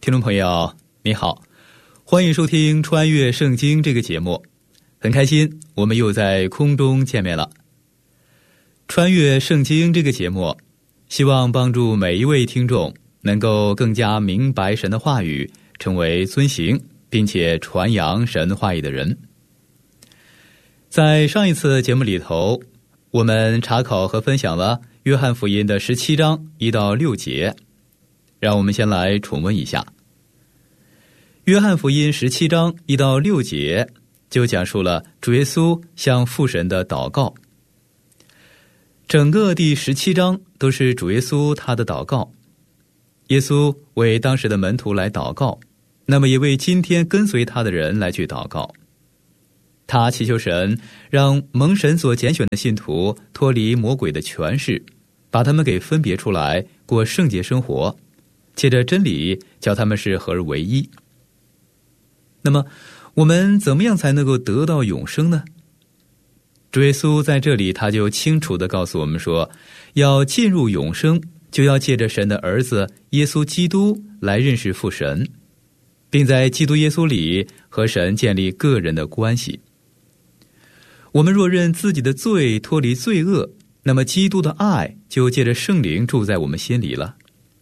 听众朋友你好，欢迎收听穿越圣经这个节目，很开心我们又在空中见面了。穿越圣经这个节目希望帮助每一位听众能够更加明白神的话语，成为遵行并且传扬神话语的人。在上一次节目里头，我们查考和分享了约翰福音的17章1到6节，让我们先来重温一下。约翰福音17章1到6节就讲述了主耶稣向父神的祷告。整个第17章都是主耶稣他的祷告。耶稣为当时的门徒来祷告，那么也为今天跟随他的人来去祷告。他祈求神让蒙神所拣选的信徒脱离魔鬼的权势，把他们给分别出来，过圣洁生活，借着真理叫他们是合而为一。那么我们怎么样才能够得到永生呢？主耶稣在这里他就清楚地告诉我们说，要进入永生，就要借着神的儿子耶稣基督来认识父神，并在基督耶稣里和神建立个人的关系。我们若认自己的罪，脱离罪恶，那么基督的爱就借着圣灵住在我们心里了。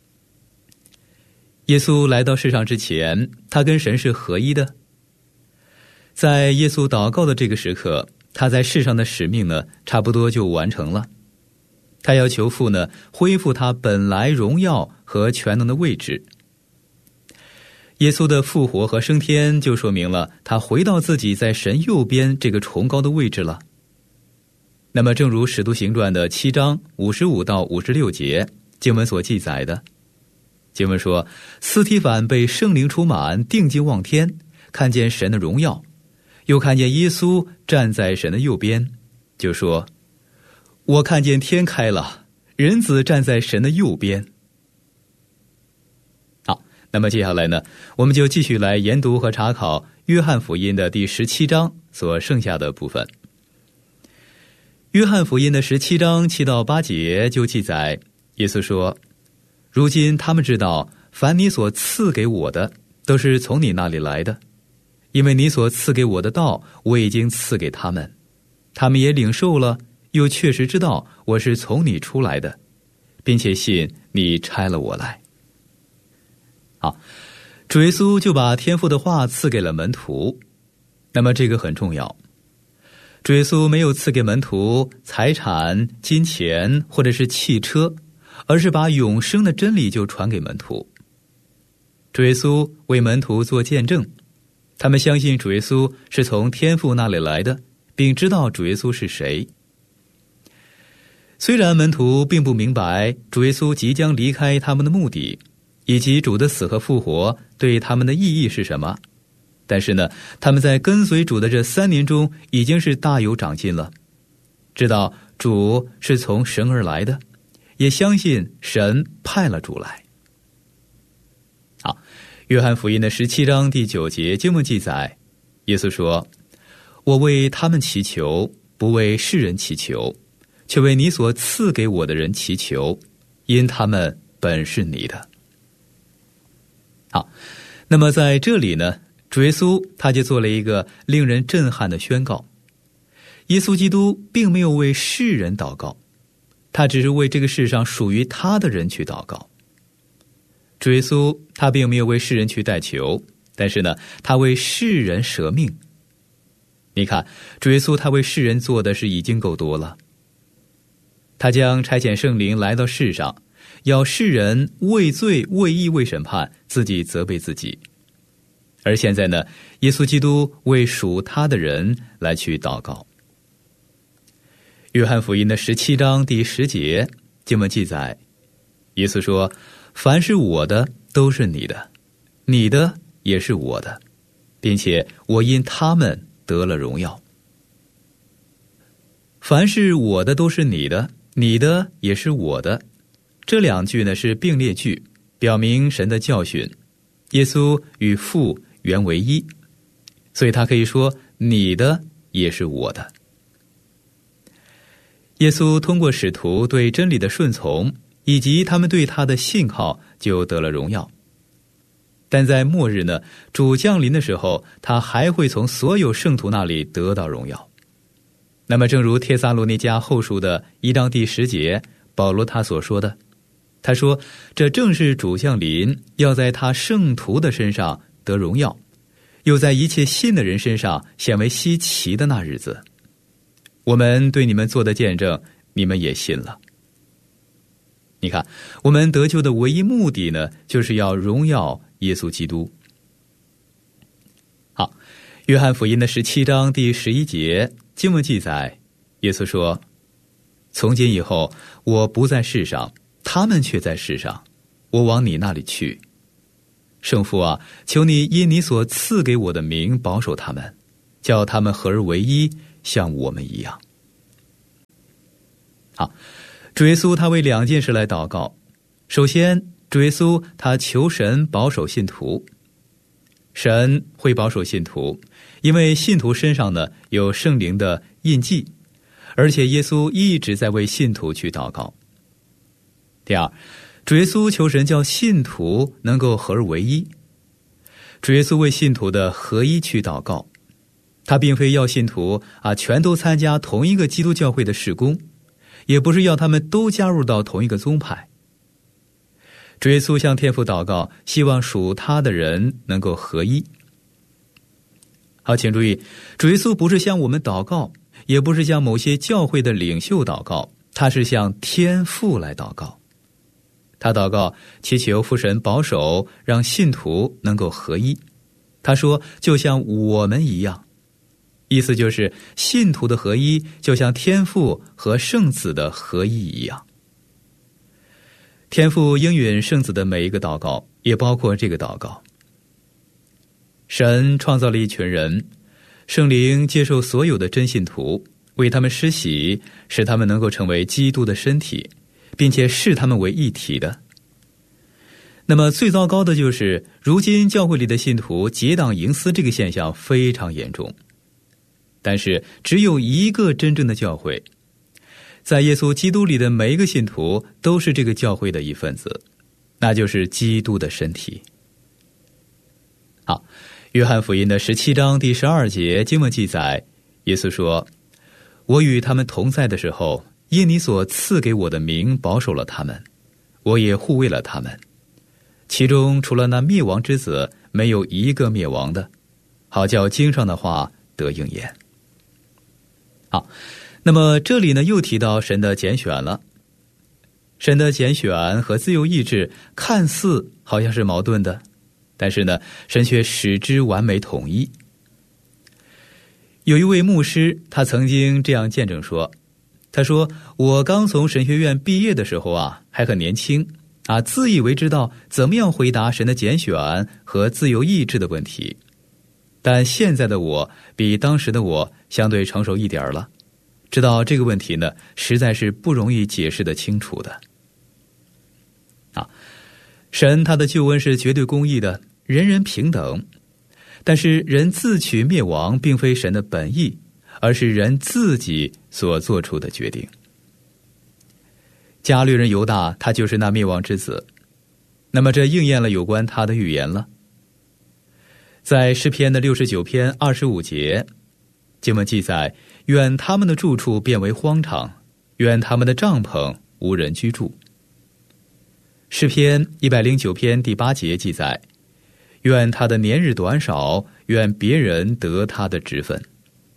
耶稣来到世上之前，他跟神是合一的。在耶稣祷告的这个时刻，他在世上的使命呢，差不多就完成了。他要求父呢，恢复他本来荣耀和全能的位置。耶稣的复活和升天就说明了他回到自己在神右边这个崇高的位置了。那么正如使徒行传的7章55到56节经文所记载的，经文说，司提反被圣灵充满，定睛望天，看见神的荣耀，又看见耶稣站在神的右边，就说，我看见天开了，人子站在神的右边。好，那么接下来呢，我们就继续来研读和查考约翰福音的第17章所剩下的部分。约翰福音的17章7到8节就记载，耶稣说，如今他们知道，凡你所赐给我的，都是从你那里来的，因为你所赐给我的道，我已经赐给他们，他们也领受了，又确实知道我是从你出来的，并且信你差了我来。好，主耶稣就把天父的话赐给了门徒。那么这个很重要，主耶稣没有赐给门徒财产、金钱或者是汽车，而是把永生的真理就传给门徒。主耶稣为门徒做见证，他们相信主耶稣是从天父那里来的，并知道主耶稣是谁。虽然门徒并不明白主耶稣即将离开他们的目的，以及主的死和复活对他们的意义是什么，但是呢，他们在跟随主的这3年中已经是大有长进了，知道主是从神而来的，也相信神派了主来。好，约翰福音的17章第9节经文记载，耶稣说，我为他们祈求，不为世人祈求，却为你所赐给我的人祈求，因他们本是你的。好，那么在这里呢，主耶稣他就做了一个令人震撼的宣告。耶稣基督并没有为世人祷告，他只是为这个世上属于他的人去祷告。主耶稣他并没有为世人去代求，但是呢，他为世人舍命。你看，主耶稣他为世人做的是已经够多了。他将差遣圣灵来到世上，要世人为罪、为义、为审判，自己责备自己。而现在呢，耶稣基督为属他的人来去祷告。约翰福音的17章第10节经文记载，耶稣说，凡是我的都是你的，你的也是我的，并且我因他们得了荣耀。凡是我的都是你的，你的也是我的，这2句呢是并列句，表明神的教训。耶稣与父原为一，所以他可以说，你的也是我的。耶稣通过使徒对真理的顺从，以及他们对他的信靠，就得了荣耀。 但在末日呢，主降临的时候，他还会从所有圣徒那里得到荣耀。那么正如帖撒罗尼迦后书的1章第10节，保罗他所说的，他说这正是主降临要在他圣徒的身上得荣耀，又在一切信的人身上显为稀奇的那日子。我们对你们做的见证，你们也信了。你看，我们得救的唯一目的呢，就是要荣耀耶稣基督。好，约翰福音的17章第11节经文记载，耶稣说，从今以后我不在世上，他们却在世上，我往你那里去。圣父啊，求你因你所赐给我的名保守他们，叫他们合而为一，像我们一样。好，主耶稣他为2件事来祷告。首先，主耶稣他求神保守信徒。神会保守信徒，因为信徒身上呢有圣灵的印记，而且耶稣一直在为信徒去祷告。第二，主耶稣求神叫信徒能够合而为一。主耶稣为信徒的合一去祷告，他并非要信徒全都参加同一个基督教会的事工，也不是要他们都加入到同一个宗派。主耶稣向天父祷告，希望属他的人能够合一。好，请注意，主耶稣不是向我们祷告，也不是向某些教会的领袖祷告，他是向天父来祷告。他祷告祈求父神保守，让信徒能够合一。他说就像我们一样，意思就是信徒的合一就像天父和圣子的合一一样。天父应允圣子的每一个祷告，也包括这个祷告。神创造了一群人，圣灵接受所有的真信徒，为他们施洗，使他们能够成为基督的身体，并且视他们为一体的。那么最糟糕的就是如今教会里的信徒结党营私，这个现象非常严重。但是只有一个真正的教会，在耶稣基督里的每一个信徒都是这个教会的一份子，那就是基督的身体。好，约翰福音的17章第12节经文记载，耶稣说，我与他们同在的时候，因你所赐给我的名保守了他们，我也护卫了他们，其中除了那灭亡之子，没有一个灭亡的，好叫经上的话得应验。好，那么这里呢又提到神的拣选了。神的拣选和自由意志看似好像是矛盾的，但是呢神却使之完美统一。有一位牧师，他曾经这样见证说，他说，我刚从神学院毕业的时候还很年轻自以为知道怎么样回答神的拣选和自由意志的问题，但现在的我比当时的我相对成熟一点了，知道这个问题呢实在是不容易解释得清楚的。神他的救恩是绝对公义的，人人平等，但是人自取灭亡并非神的本意，而是人自己所做出的决定。加略人犹大他就是那灭亡之子，那么这应验了有关他的预言了。在诗篇的69篇25节经文记载，愿他们的住处变为荒场，愿他们的帐篷无人居住。诗篇109篇第8节记载，愿他的年日短少，愿别人得他的职分。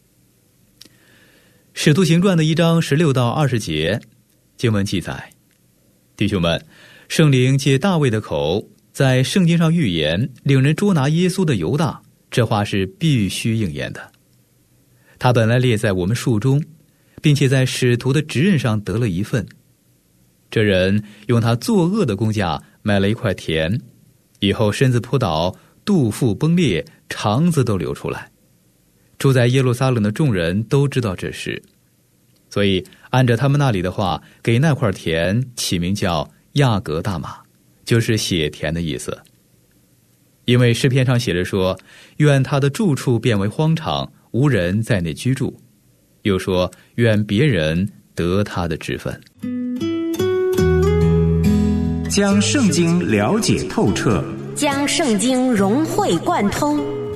使徒行传的1章16到20节经文记载，弟兄们，圣灵借大卫的口在圣经上预言令人捉拿耶稣的犹大，这话是必须应验的。他本来列在我们数中，并且在使徒的职任上得了一份。这人用他作恶的工价买了一块田，以后身子扑倒，肚腹崩裂，肠子都流出来。住在耶路撒冷的众人都知道这事，所以按着他们那里的话，给那块田起名叫亚格大马，就是血田的意思。因为诗篇上写着说，愿他的住处变为荒场，无人在内居住，又说愿别人得他的职分。 将圣经了解透彻， 将圣经融会贯通。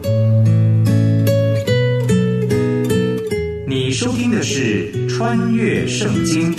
你收听的是《穿越圣经》。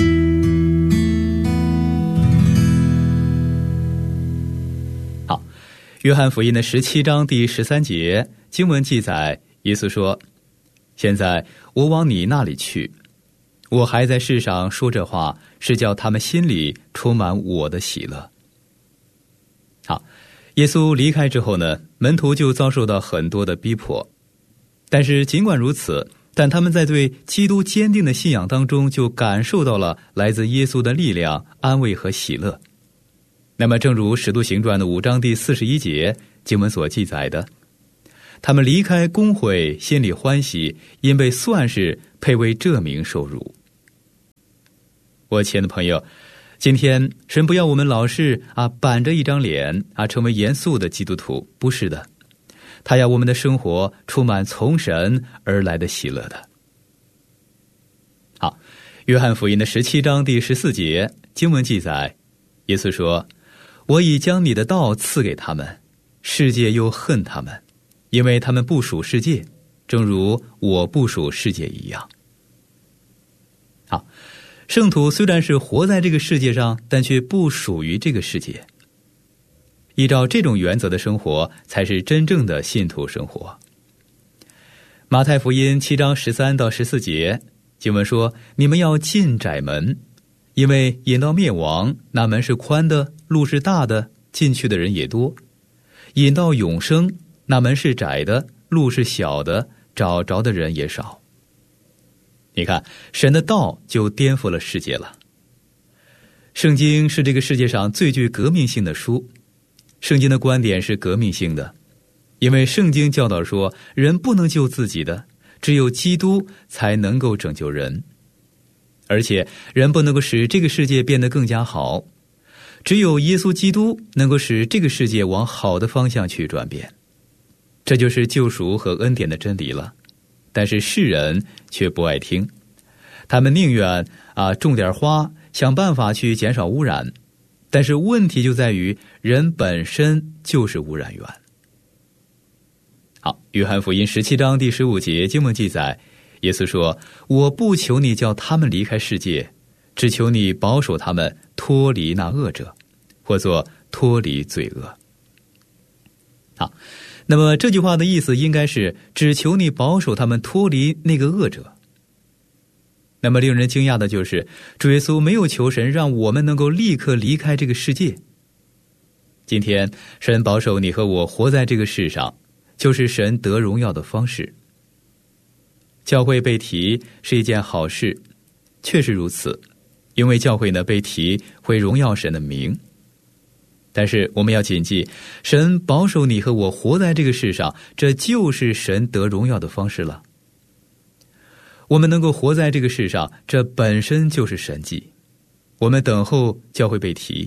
好，约翰福音的17章第13节经文记载，耶稣说：现在我往你那里去，我还在世上说这话，是叫他们心里充满我的喜乐。好，耶稣离开之后呢，门徒就遭受到很多的逼迫，但是尽管如此，但他们在对基督坚定的信仰当中，就感受到了来自耶稣的力量、安慰和喜乐。那么正如使徒行传的5章第41节经文所记载的，他们离开公会，心里欢喜，因被算是配为这名受辱。我亲爱的朋友，今天神不要我们老是板着一张脸成为严肃的基督徒，不是的，他要我们的生活充满从神而来的喜乐的。好，约翰福音的17章第14节经文记载，耶稣说：我已将你的道赐给他们，世界又恨他们，因为他们不属世界，正如我不属世界一样。好，圣徒虽然是活在这个世界上，但却不属于这个世界。依照这种原则的生活，才是真正的信徒生活。马太福音7章13到14节经文说：你们要进窄门，因为引到灭亡，那门是宽的，路是大的，进去的人也多；引到永生，那门是窄的，路是小的，找着的人也少。你看，神的道就颠覆了世界了。圣经是这个世界上最具革命性的书，圣经的观点是革命性的，因为圣经教导说，人不能救自己的，只有基督才能够拯救人。而且人不能够使这个世界变得更加好，只有耶稣基督能够使这个世界往好的方向去转变。这就是救赎和恩典的真理了。但是世人却不爱听，他们宁愿种点花，想办法去减少污染。但是问题就在于，人本身就是污染源。好，约翰福音17章第15节经文记载，耶稣说：我不求你叫他们离开世界，只求你保守他们脱离那恶者，或作脱离罪恶。好，那么这句话的意思应该是，只求你保守他们脱离那个恶者。那么令人惊讶的就是，主耶稣没有求神让我们能够立刻离开这个世界。今天神保守你和我活在这个世上，就是神得荣耀的方式。教会被提是一件好事，确实如此，因为教会呢被提会荣耀神的名。但是我们要谨记，神保守你和我活在这个世上，这就是神得荣耀的方式了。我们能够活在这个世上，这本身就是神迹。我们等候教会被提。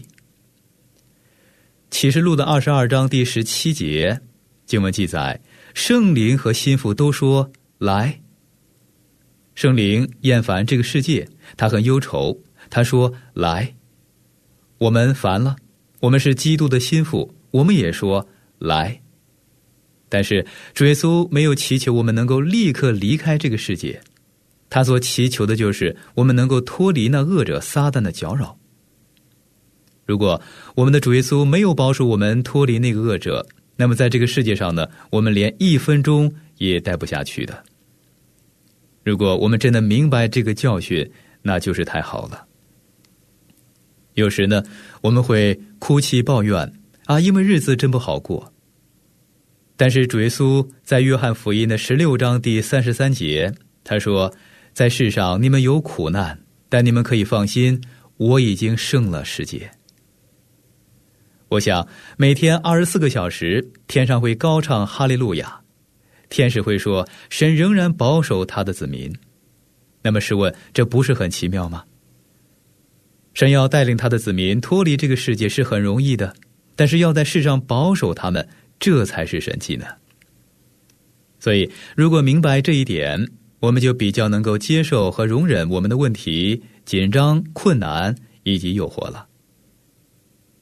启示录的22章第17节经文记载，圣灵和心腹都说来。圣灵厌烦这个世界，他很忧愁，他说来。我们烦了，我们是基督的心腹，我们也说来。但是主耶稣没有祈求我们能够立刻离开这个世界，他所祈求的就是我们能够脱离那恶者撒旦的搅扰。如果我们的主耶稣没有保守我们脱离那个恶者，那么在这个世界上呢，我们连1分钟也待不下去的。如果我们真的明白这个教训，那就是太好了。有时呢，我们会哭泣抱怨因为日子真不好过。但是主耶稣在约翰福音的16章第33节，他说：在世上你们有苦难，但你们可以放心，我已经胜了世界。我想每天24个小时，天上会高唱哈利路亚，天使会说神仍然保守他的子民。那么试问，这不是很奇妙吗？神要带领他的子民脱离这个世界是很容易的，但是要在世上保守他们，这才是神迹呢。所以如果明白这一点，我们就比较能够接受和容忍我们的问题、紧张、困难以及诱惑了。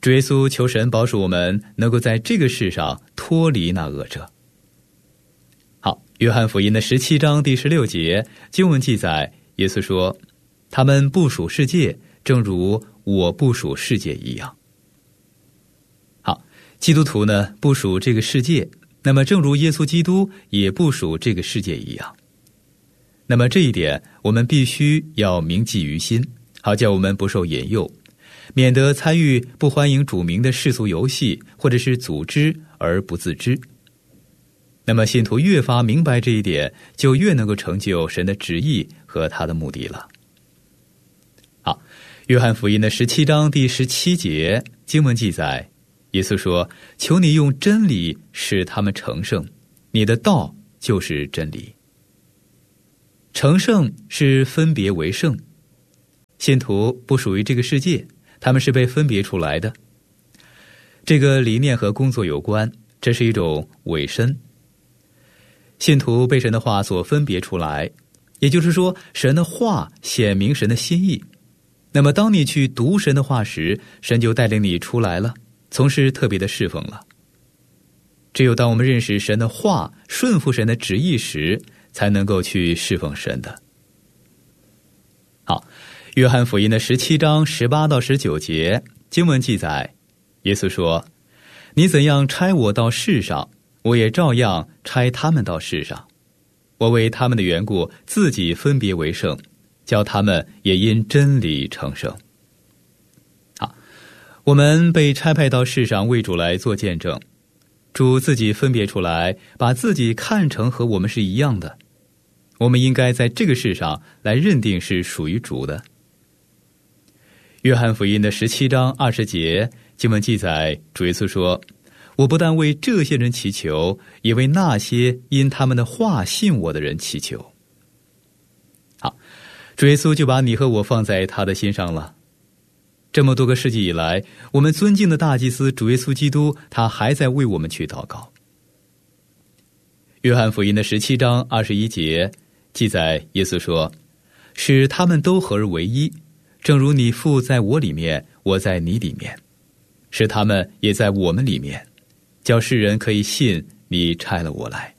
主耶稣求神保守我们能够在这个世上脱离那恶者。好，约翰福音的17章第16节经文记载，耶稣说，他们不属世界，正如我不属世界一样。好，基督徒呢不属这个世界，那么正如耶稣基督也不属这个世界一样。那么这一点我们必须要铭记于心，好叫我们不受引诱，免得参与不欢迎主名的世俗游戏或者是组织而不自知。那么信徒越发明白这一点，就越能够成就神的旨意和他的目的了。好，约翰福音的17章第17节经文记载，耶稣说，求你用真理使他们成圣，你的道就是真理。成圣是分别为圣，信徒不属于这个世界，他们是被分别出来的。这个理念和工作有关，这是一种委身。信徒被神的话所分别出来，也就是说，神的话显明神的心意。那么当你去读神的话时，神就带领你出来了，从事特别的侍奉了。只有当我们认识神的话，顺服神的旨意时，才能够去侍奉神的。好，约翰福音的17章18到19节经文记载，耶稣说，你怎样差我到世上，我也照样差他们到世上。我为他们的缘故自己分别为圣，叫他们也因真理成圣。好，我们被差派到世上为主来做见证，主自己分别出来，把自己看成和我们是一样的。我们应该在这个世上来认定是属于主的。约翰福音的17章20节经文记载，主耶稣说，我不但为这些人祈求，也为那些因他们的话信我的人祈求。好，主耶稣就把你和我放在他的心上了。这么多个世纪以来，我们尊敬的大祭司主耶稣基督，他还在为我们去祷告。约翰福音的17章21节记载，耶稣说，使他们都合而为一，正如你父在我里面，我在你里面，使他们也在我们里面，叫世人可以信你差了我来。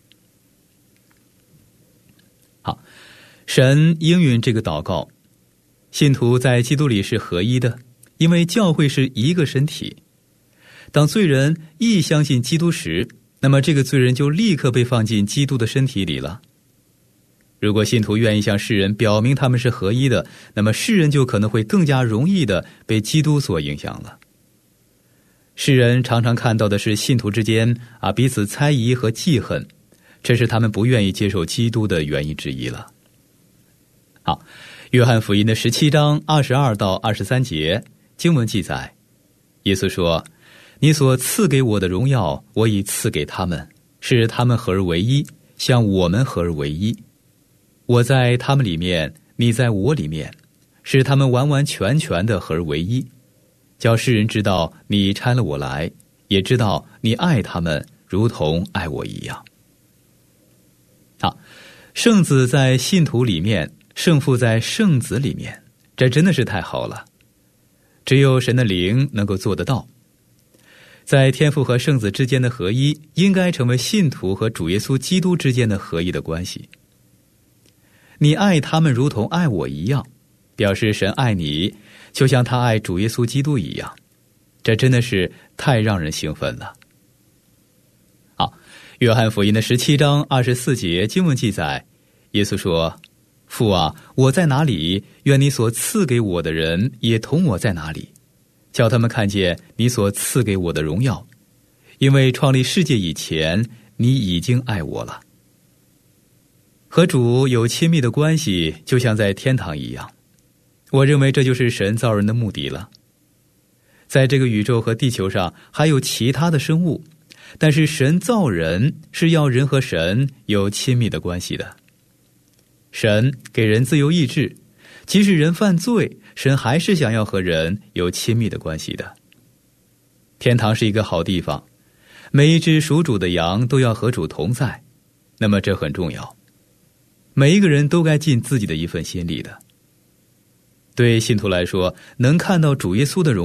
好，神应允这个祷告，信徒在基督里是合一的，因为教会是一个身体。当罪人一相信基督时，那么这个罪人就立刻被放进基督的身体里了。如果信徒愿意向世人表明他们是合一的，那么世人就可能会更加容易的被基督所影响了。世人常常看到的是信徒之间彼此猜疑和记恨，这是他们不愿意接受基督的原因之一了。好，约翰福音的17章22到23节经文记载，耶稣说，你所赐给我的荣耀，我已赐给他们，使他们合而为一，像我们合而为一。我在他们里面，你在我里面，使他们完完全全的合而为一，叫世人知道你差了我来，也知道你爱他们如同爱我一样。好，圣子在信徒里面，圣父在圣子里面，这真的是太好了。只有神的灵能够做得到。在天父和圣子之间的合一，应该成为信徒和主耶稣基督之间的合一的关系。你爱他们如同爱我一样，表示神爱你，就像他爱主耶稣基督一样。这真的是太让人兴奋了。好，约翰福音的17章24节经文记载，耶稣说，父啊，我在哪里，愿你所赐给我的人也同我在哪里，叫他们看见你所赐给我的荣耀，因为创立世界以前，你已经爱我了。和主有亲密的关系，就像在天堂一样。我认为这就是神造人的目的了。在这个宇宙和地球上还有其他的生物，但是神造人是要人和神有亲密的关系的。神给人自由意志，即使人犯罪，神还是想要和人有亲密的关系的。天堂是一个好地方，每一只属主的羊都要和主同在，那么这很重要。每一个人都该尽自己的一份心力的。对信徒来说，能看到主耶稣的荣耀，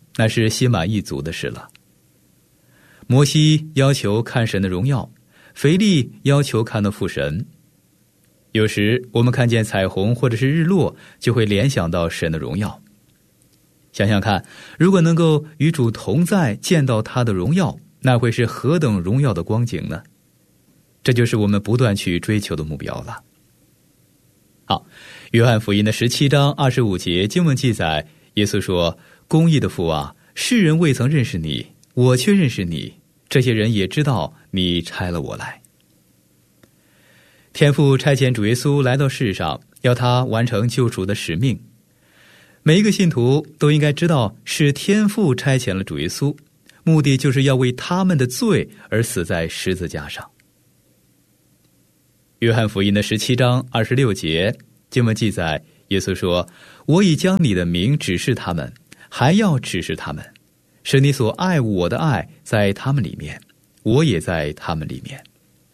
那是心满意足的事了。摩西要求看神的荣耀，腓力要求看到父神。有时我们看见彩虹或者是日落，就会联想到神的荣耀。想想看，如果能够与主同在，见到他的荣耀，那会是何等荣耀的光景呢？这就是我们不断去追求的目标了。好，约翰福音的17章25节经文记载，耶稣说：公义的父啊，世人未曾认识你，我却认识你，这些人也知道你差了我来。天父差遣主耶稣来到世上，要他完成救赎的使命。每一个信徒都应该知道，是天父差遣了主耶稣，目的就是要为他们的罪而死在十字架上。约翰福音的17章26节经文记载，耶稣说：我已将你的名指示他们，还要指示他们，使你所爱我的爱在他们里面，我也在他们里面。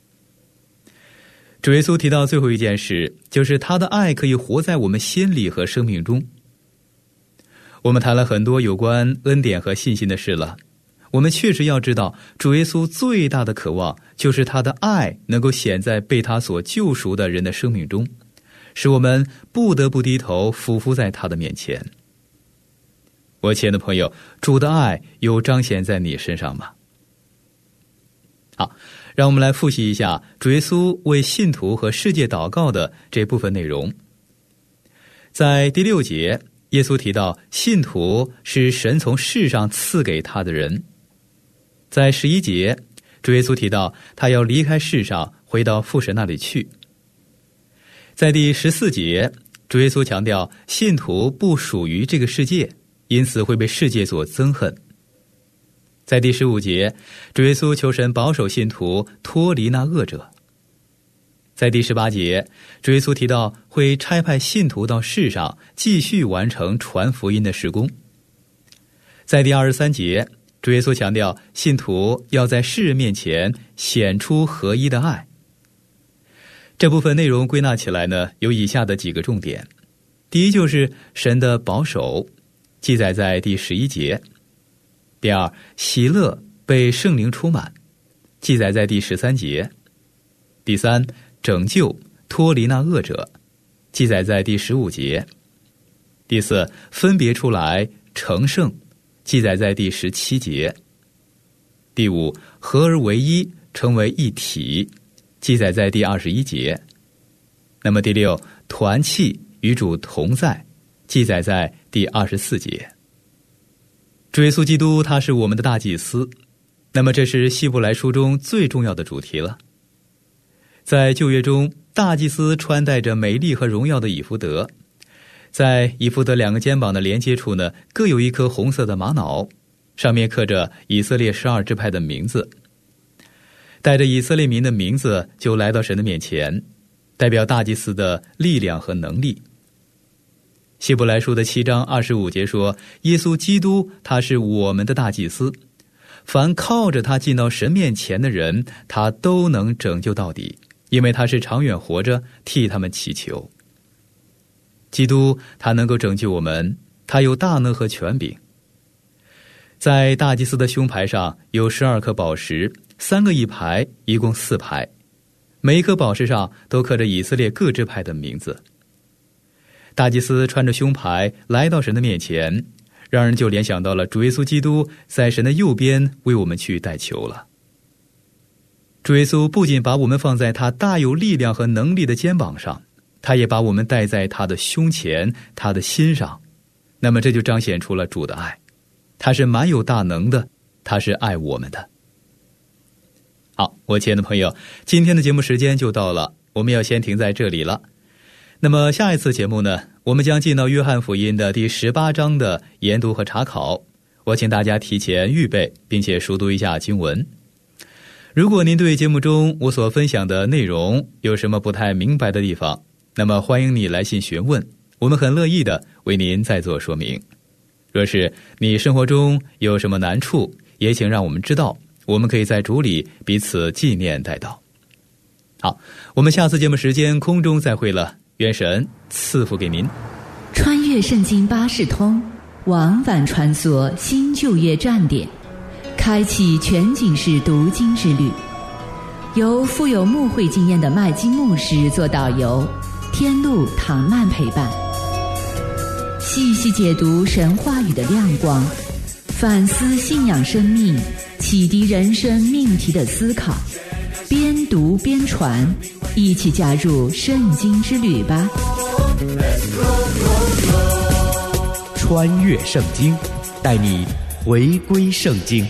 主耶稣提到最后一件事，就是他的爱可以活在我们心里和生命中。我们谈了很多有关恩典和信心的事了，我们确实要知道，主耶稣最大的渴望就是他的爱能够显在被他所救赎的人的生命中，使我们不得不低头俯伏在他的面前。我亲爱的朋友，主的爱有彰显在你身上吗？好，让我们来复习一下主耶稣为信徒和世界祷告的这部分内容。在第6节，耶稣提到信徒是神从世上赐给他的人。在11节，主耶稣提到他要离开世上，回到父神那里去。在第14节，主耶稣强调信徒不属于这个世界，因此会被世界所憎恨。在第15节，主耶稣求神保守信徒脱离那恶者。在第18节，主耶稣提到会差派信徒到世上继续完成传福音的事工。在第23节，主耶稣强调信徒要在世人面前显出合一的爱。这部分内容归纳起来呢，有以下的几个重点。第一，就是神的保守，记载在第11节。第二，喜乐被圣灵充满，记载在第13节。第三，拯救脱离那恶者，记载在第15节。第四，分别出来成圣，记载在第17节。第五，合而为一，成为一体，记载在第21节。那么第六，团契与主同在，记载在第24节。主耶稣基督他是我们的大祭司，那么这是希伯来书中最重要的主题了。在旧约中，大祭司穿戴着美丽和荣耀的以弗得，在以弗得2个肩膀的连接处呢，各有一颗红色的玛瑙，上面刻着以色列12支派的名字。带着以色列民的名字就来到神的面前，代表大祭司的力量和能力。希伯来书的7章25节说，耶稣基督他是我们的大祭司，凡靠着他进到神面前的人，他都能拯救到底，因为他是长远活着替他们祈求。基督他能够拯救我们，他有大能和权柄。在大祭司的胸牌上有12颗宝石，3个一排，一共4排，每一颗宝石上都刻着以色列各支派的名字。大祭司穿着胸牌来到神的面前，让人就联想到了主耶稣基督在神的右边为我们去代求了。主耶稣不仅把我们放在他大有力量和能力的肩膀上，他也把我们戴在他的胸前，他的心上。那么这就彰显出了主的爱，他是蛮有大能的，他是爱我们的。好，我亲爱的朋友，今天的节目时间就到了，我们要先停在这里了。那么下一次节目呢，我们将进到约翰福音的第18章的研读和查考。我请大家提前预备，并且熟读一下经文。如果您对节目中我所分享的内容有什么不太明白的地方，那么欢迎你来信询问，我们很乐意的为您再做说明。若是你生活中有什么难处，也请让我们知道，我们可以在主里彼此纪念代祷。好，我们下次节目时间空中再会了，愿神赐福给您。 穿越圣经巴士通， 往返穿梭新旧业站点，开启全景式读经之旅。由富有牧会经验的麦基牧师做导游，天路唐曼陪伴，细细解读神话语的亮光，反思信仰生命，启迪人生命题的思考，边读边传，一起加入圣经之旅吧。 穿越圣经，带你回归圣经。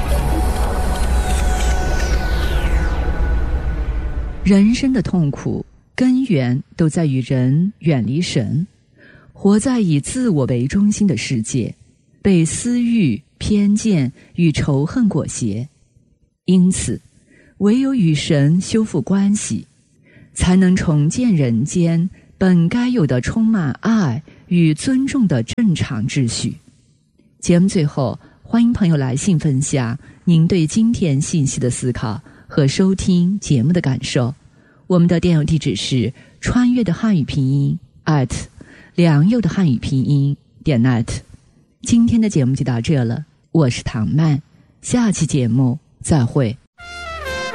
人生的痛苦根源都在于人远离神，活在以自我为中心的世界，被私欲、偏见与仇恨裹挟。因此，唯有与神修复关系，才能重建人间本该有的充满爱与尊重的正常秩序。节目最后，欢迎朋友来信分享您对今天信息的思考和收听节目的感受。我们的电邮地址是穿越的汉语拼音良佑的汉语拼音.net。今天的节目就到这了，我是唐曼，下期节目再会。